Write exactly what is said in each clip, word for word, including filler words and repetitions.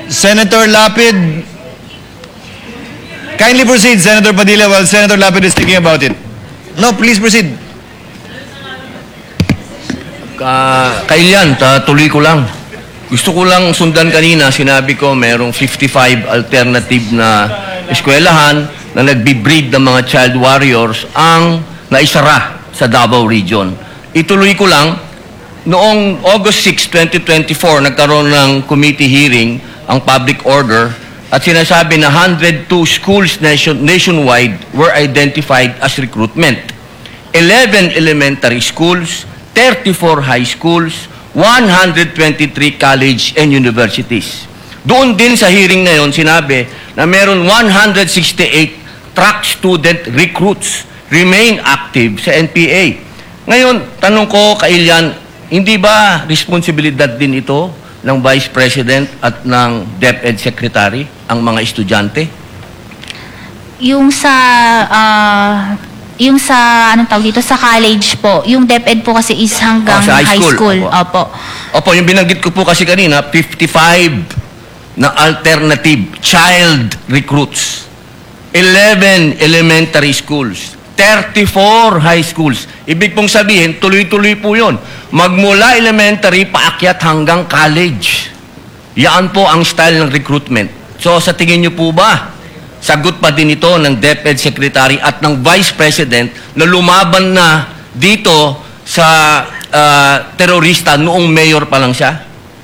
Senator Lapid, kindly proceed, Senator Padilla, while Senator Lapid is thinking about it. No, please proceed. Uh, Kailian, ta, tuloy ko lang. Gusto ko lang sundan kanina, sinabi ko merong fifty-five alternative na eskwelahan na nagbi-breed ng mga child warriors ang naisara sa Davao Region. Ituloy ko lang, noong August sixth, twenty twenty-four, nagkaroon ng committee hearing ang public order at sinasabi na one hundred two schools nation, nationwide were identified as recruitment. eleven elementary schools, thirty-four high schools, one hundred twenty-three college and universities. Doon din sa hearing na yon sinabi na meron one hundred sixty-eight track student recruits remain active sa N P A. Ngayon, tanong ko, Kailian, hindi ba responsibilidad din ito ng Vice President at ng DepEd Secretary ang mga estudyante? Yung sa uh, yung sa anong tawag dito sa college po, yung DepEd po kasi is hanggang Oh, sa high high school. school. Opo. Opo. Opo, yung binanggit ko po kasi kanina, fifty-five na alternative child recruits. eleven elementary schools. thirty-four high schools. Ibig pong sabihin, tuloy-tuloy po yun. Magmula elementary, paakyat hanggang college. Yan po ang style ng recruitment. So, sa tingin niyo po ba, sagot pa din ito ng DepEd Secretary at ng Vice President na lumaban na dito sa uh, terorista noong mayor pa lang siya?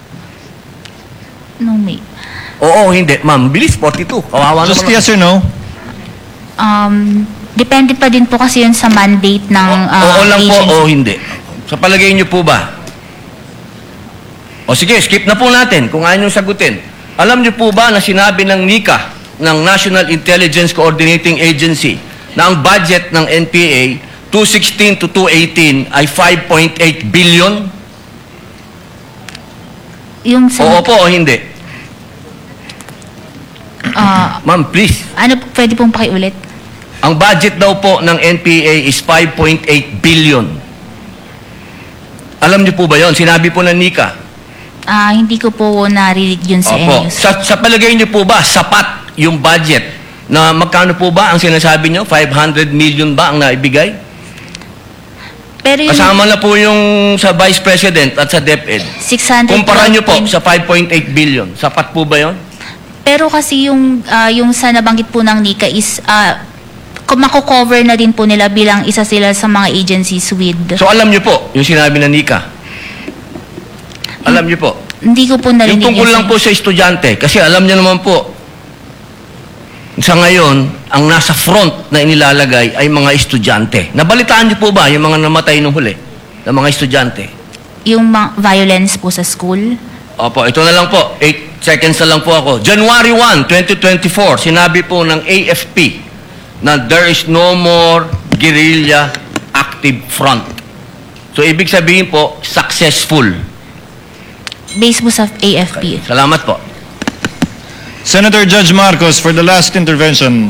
No, may. Oo, hindi. Ma'am, bilis, forty-two. Kawawa Just naman. yes or no? Um, depende pa din po kasi yun sa mandate ng uh, Oo lang po agency. o hindi. Sa palagay niyo po ba? O sige, skip na po natin kung ayaw niyo sagutin. Alam niyo po ba na sinabi ng NICA, ng National Intelligence Coordinating Agency, na ang budget ng N P A two sixteen to two eighteen ay five point eight billion? Yung sa, Oo po o hindi? uh, Ma'am, please. ano, pwede pong pakiulit? Ang budget daw po ng N P A is five point eight billion. Alam niyo po ba yon? Sinabi po ng NICA. Ah, hindi ko po narinig yun sa Opo. news. Sa, sa palagay niyo po ba, sapat yung budget na magkano po ba ang sinasabi niyo? five hundred million ba ang naibigay? Pero yung Kasama na po yung sa Vice President at sa DepEd. six hundred Kumpara niyo po point- sa five point eight billion. Sapat po ba yon? Pero kasi yung ah, yung sa nabanggit po ng NICA is uh, mako-cover na din po nila bilang isa sila sa mga agencies with. So alam niyo po yung sinabi ng NICA. Alam niyo po. Hindi ko po Yung narinig tungkol yun lang sa- po sa estudyante. Kasi alam niyo naman po, sa ngayon, ang nasa front na inilalagay ay mga estudyante. Nabalitaan niyo po ba yung mga namatay nung huli ng mga estudyante? yung mga violence po sa school. Opo, ito na lang po. eight seconds na lang po ako. January first, twenty twenty-four, sinabi po ng A F P na there is no more guerrilla active front. So, ibig sabihin po, successful. Based po sa A F P. Salamat po. Senator Judge Marcos for the last intervention.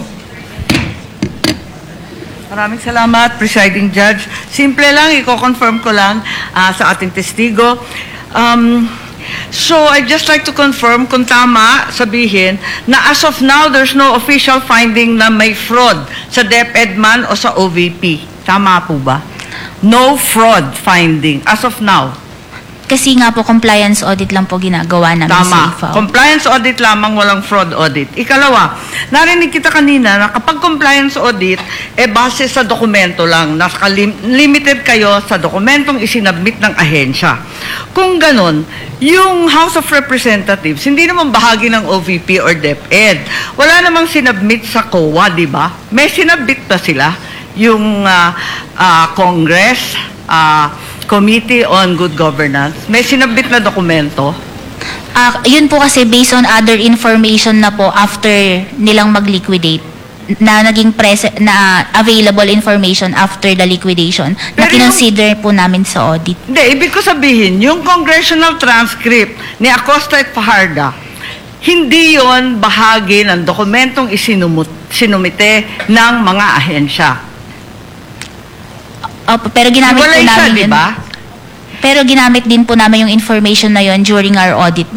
Maraming salamat, Presiding Judge. Simple lang, i-confirm ko lang ah, sa ating testigo. Um, so, I'd just like to confirm kung tama sabihin na as of now, there's no official finding na may fraud sa DepEd man o sa O V P. Tama po ba? No fraud finding as of now. Kasi nga po, compliance audit lang po ginagawa namin sa I Tama. F A O. Compliance audit lamang, walang fraud audit. Ikalawa, narinig kita kanina na kapag compliance audit, eh base sa dokumento lang, naka-limited kayo sa dokumentong isinabmit ng ahensya. Kung ganon, yung House of Representatives, hindi naman bahagi ng O V P or DepEd. Wala namang sinabmit sa C O A, di ba? May sinabmit ba sila? Yung uh, uh, Congress, uh, Committee on Good Governance, may sinabit na dokumento? Ah, yun po kasi based on other information na po after nilang mag-liquidate na naging prese na available information after the liquidation na Pero kinonsider po namin sa audit. Hindi, ibig ko sabihin, yung congressional transcript ni Acosta at Fajarda, hindi yon bahagi ng dokumentong isinumut, sinumite ng mga ahensya. Opo, pero ginamit po Hiwalay siya, namin di yun. ba? Pero ginamit din po namin yung information na yun during our audit